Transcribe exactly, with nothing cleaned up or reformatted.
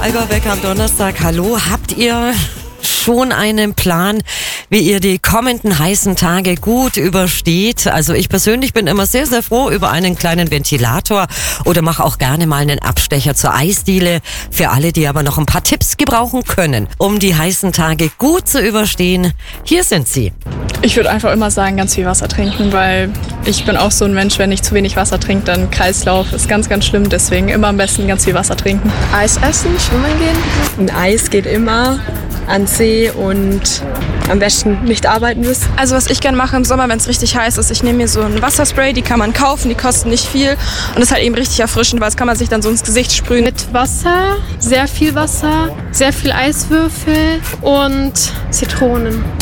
Alberbeck am Donnerstag. Hallo, habt ihr schon einen Plan, wie ihr die kommenden heißen Tage gut übersteht? Also ich persönlich bin immer sehr, sehr froh über einen kleinen Ventilator oder mache auch gerne mal einen Abstecher zur Eisdiele. Für alle, die aber noch ein paar Tipps gebrauchen können, um die heißen Tage gut zu überstehen, hier sind sie. Ich würde einfach immer sagen, ganz viel Wasser trinken, weil ich bin auch so ein Mensch, wenn ich zu wenig Wasser trinke, dann Kreislauf ist ganz, ganz schlimm. Deswegen immer am besten ganz viel Wasser trinken. Eis essen, schwimmen gehen. Ein Eis geht immer, an See und am besten nicht arbeiten müssen. Also was ich gerne mache im Sommer, wenn es richtig heiß ist, ich nehme mir so ein Wasserspray, die kann man kaufen, die kosten nicht viel und das ist halt eben richtig erfrischend, weil das kann man sich dann so ins Gesicht sprühen. Mit Wasser, sehr viel Wasser, sehr viel Eiswürfel und Zitronen.